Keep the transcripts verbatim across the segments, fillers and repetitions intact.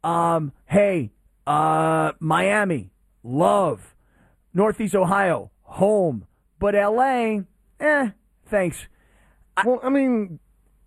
um, hey, uh, Miami, love. Northeast Ohio, home. But L A, eh, thanks. Well, I mean,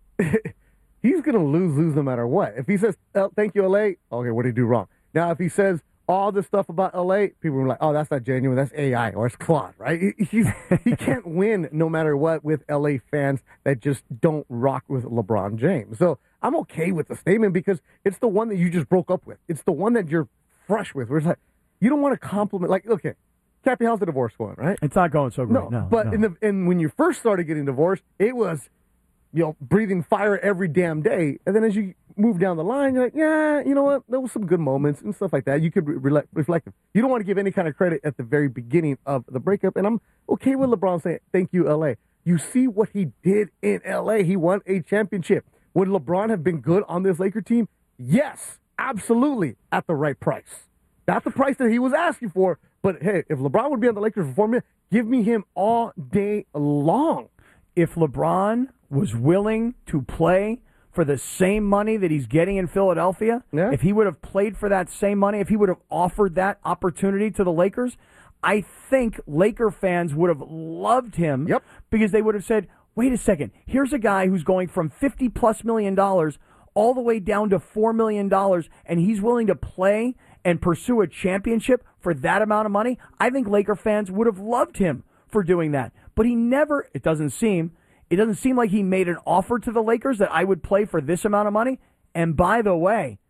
he's going to lose, lose no matter what. If he says, oh, thank you, L A, okay, what did he do wrong? Now, if he says all this stuff about L A, people are like, oh, that's not genuine, that's A I, or it's Claude, right? He, he's, he can't win no matter what with L A fans that just don't rock with LeBron James. So I'm okay with the statement because it's the one that you just broke up with. It's the one that you're fresh with. Where it's like, you don't want to compliment, like, okay, Cappy, how's the divorce going, right? It's not going so great, no. no but no. in the and when you first started getting divorced, it was, you know, breathing fire every damn day. And then as you move down the line, you're like, yeah, you know what? There was some good moments and stuff like that. You could re- reflect. You don't want to give any kind of credit at the very beginning of the breakup. And I'm okay with LeBron saying, thank you, L A. You see what he did in L A. He won a championship. Would LeBron have been good on this Laker team? Yes, absolutely, at the right price. Not the price that he was asking for. But, hey, if LeBron would be on the Lakers for four million dollars, give me him all day long. If LeBron was willing to play for the same money that he's getting in Philadelphia, yeah. if he would have played for that same money, if he would have offered that opportunity to the Lakers, I think Laker fans would have loved him yep. because they would have said, wait a second, here's a guy who's going from fifty plus million dollars all the way down to four million dollars, and he's willing to play and pursue a championship for that amount of money. I think Laker fans would have loved him for doing that. But he never, it doesn't seem, it doesn't seem like he made an offer to the Lakers that I would play for this amount of money. And by the way,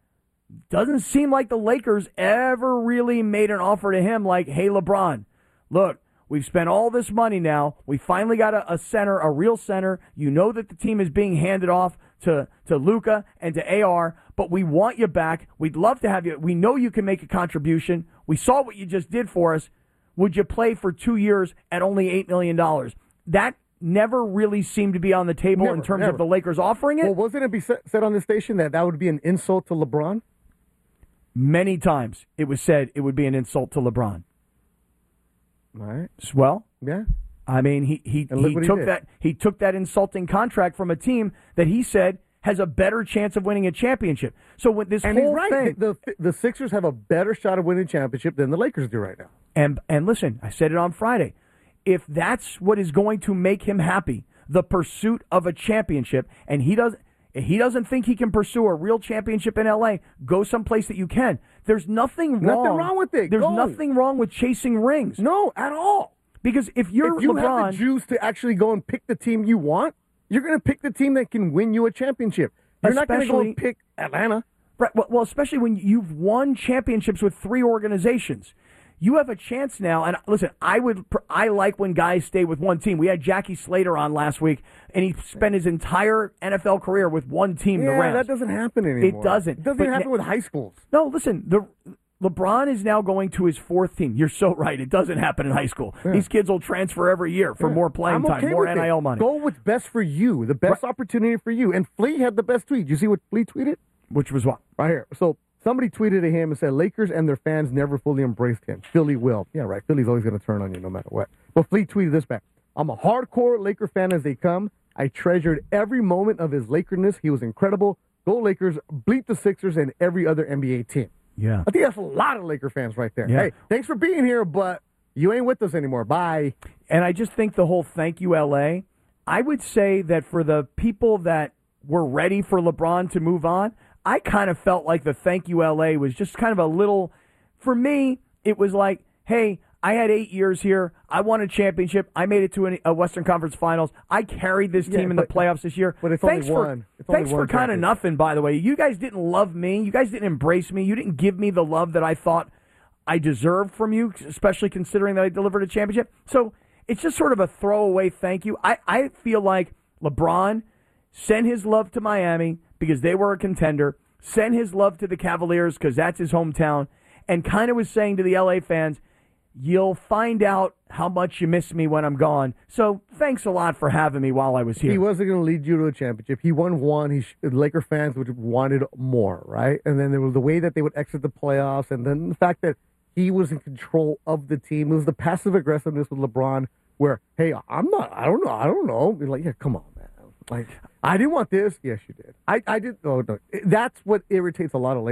doesn't seem like the Lakers ever really made an offer to him like, hey, LeBron, look, we've spent all this money now. We finally got a, a center, a real center. You know that the team is being handed off to, to Luka and to A R, but we want you back. We'd love to have you. We know you can make a contribution. We saw what you just did for us. Would you play for two years at only eight million dollars? That never really seemed to be on the table never, in terms never. of the Lakers offering it. Well, wasn't it be said on the station that that would be an insult to LeBron? Many times it was said it would be an insult to LeBron. All right. Well, yeah. I mean, he he, he took he that he took that insulting contract from a team that he said has a better chance of winning a championship. So with this and whole he's right. thing, the, the the Sixers have a better shot of winning a championship than the Lakers do right now. And and listen, I said it on Friday. If that's what is going to make him happy, the pursuit of a championship, and he doesn't he doesn't think he can pursue a real championship in L A, go someplace that you can. There's nothing wrong. Nothing wrong with it. There's Go. nothing wrong with chasing rings. No, at all. Because if you're if you LeBron, have the juice to actually go and pick the team you want, you're going to pick the team that can win you a championship. You're not going to go and pick Atlanta. Right. Well, well, especially when you've won championships with three organizations. You have a chance now, and listen, I would, I like when guys stay with one team. We had Jackie Slater on last week, and he spent his entire N F L career with one team, yeah, the Rams. that doesn't happen anymore. It doesn't. It doesn't but even happen na- with high schools. No, listen, the LeBron is now going to his fourth team. You're so right. It doesn't happen in high school. Yeah. These kids will transfer every year for yeah. more playing I'm time, okay more with N I L it. money. Go what's best for you, the best right. opportunity for you. And Flea had the best tweet. Did you see what Flea tweeted? Which was what? Right here. So somebody tweeted at him and said, Lakers and their fans never fully embraced him. Philly will. Yeah, right. Philly's always going to turn on you no matter what. But Flea tweeted this back. I'm a hardcore Laker fan as they come. I treasured every moment of his Lakerness. He was incredible. Go Lakers, bleep the Sixers, and every other N B A team. Yeah. I think that's a lot of Laker fans right there. Yeah. Hey, thanks for being here, but you ain't with us anymore. Bye. And I just think the whole thank you, L A, I would say that for the people that were ready for LeBron to move on, I kind of felt like the thank you, L A was just kind of a little, for me, it was like, hey, I had eight years here. I won a championship. I made it to an, a Western Conference Finals. I carried this team yeah, in but, the playoffs this year. But it's thanks only for, one. It's thanks only for kind of nothing, by the way. You guys didn't love me. You guys didn't embrace me. You didn't give me the love that I thought I deserved from you, especially considering that I delivered a championship. So it's just sort of a throwaway thank you. I, I feel like LeBron sent his love to Miami because they were a contender, sent his love to the Cavaliers because that's his hometown, and kind of was saying to the L A fans, you'll find out how much you miss me when I'm gone. So thanks a lot for having me while I was here. He wasn't going to lead you to a championship. He won one. He sh- Laker fans would have wanted more, right? And then there was the way that they would exit the playoffs, and then the fact that he was in control of the team. It was the passive aggressiveness with LeBron where, hey, I'm not, I don't know, I don't know. You're like, yeah, come on, man. Like, I didn't want this. Yes, you did. I, I did. Oh, no. That's what irritates a lot of Lakers.